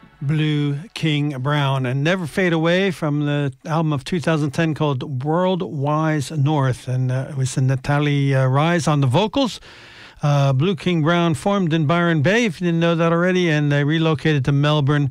Blue King Brown, and Never Fade Away from the album of 2010 called World Wise North, and it was Natalie Rise on the vocals. Blue King Brown formed in Byron Bay, if you didn't know that already, and they relocated to Melbourne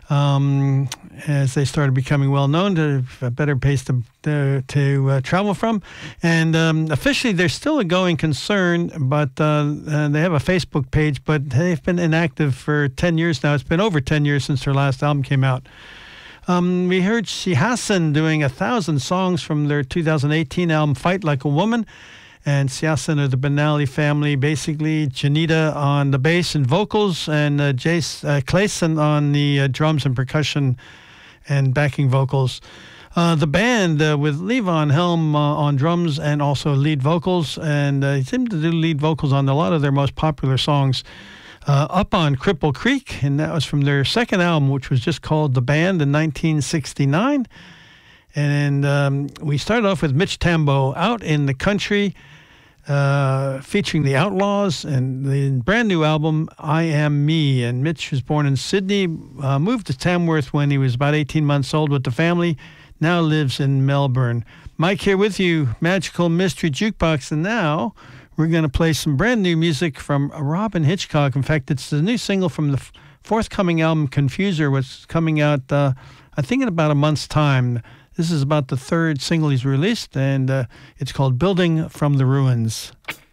as they started becoming well known, to a better place to travel from. And officially, they're still a going concern, but they have a Facebook page, but they've been inactive for 10 years now. It's been over 10 years since their last album came out. We heard Siasen doing 1,000 songs from their 2018 album, Fight Like a Woman. And Siasen are the Benally family, basically. Janita on the bass and vocals, and Jace Clayson on the drums and percussion and backing vocals. The band with Levon Helm on drums and also lead vocals, and he seemed to do lead vocals on a lot of their most popular songs. Up on Cripple Creek, and that was from their second album, which was just called The Band in 1969. And we started off with Mitch Tambo, Out in the Country, featuring the Outlaws, and the brand new album, I Am Me. And Mitch was born in Sydney, moved to Tamworth when he was about 18 months old with the family, now lives in Melbourne. Mike here with you, Magical Mystery Jukebox, and now we're going to play some brand new music from Robyn Hitchcock. In fact, it's the new single from the forthcoming album, Confuser, which is coming out, I think, in about a month's time. This is about the third single he's released, and it's called Building from the Ruins.